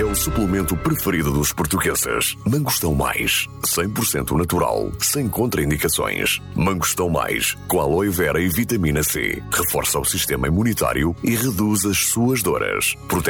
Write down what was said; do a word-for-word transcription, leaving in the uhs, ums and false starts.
o suplemento preferido dos portugueses. Mangostão Mais, cem por cento natural, sem contraindicações. Mangostão Mais, com aloe vera e vitamina C. Reforça o sistema imunitário e reduz as suas dores. Protege